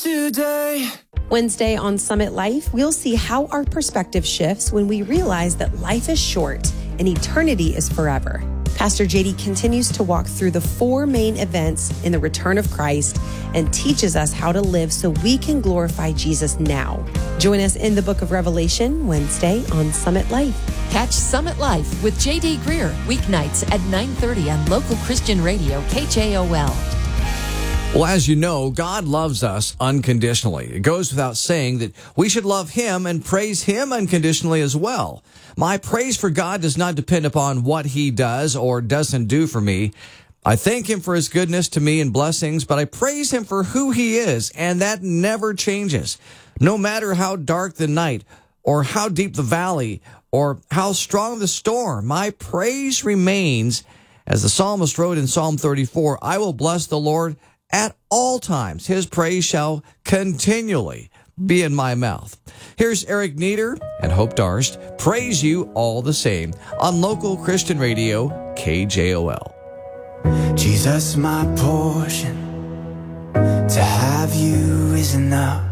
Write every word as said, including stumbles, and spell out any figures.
today. Wednesday on Summit Life, we'll see how our perspective shifts when we realize that life is short and eternity is forever. Pastor J D continues to walk through the four main events in the return of Christ and teaches us how to live so we can glorify Jesus now. Join us in the book of Revelation Wednesday on Summit Life. Catch Summit Life with J D Greer weeknights at nine thirty on local Christian radio K J O L. Well, as you know, God loves us unconditionally. It goes without saying that we should love Him and praise Him unconditionally as well. My praise for God does not depend upon what He does or doesn't do for me. I thank Him for His goodness to me and blessings, but I praise Him for who He is, and that never changes. No matter how dark the night, or how deep the valley, or how strong the storm, my praise remains. As the psalmist wrote in Psalm thirty-four, I will bless the Lord at all times. His praise shall continually be in my mouth. Here's Eric Nieder and Hope Darst. Praise you all the same on local Christian radio K J O L. Jesus, my portion, to have you is enough.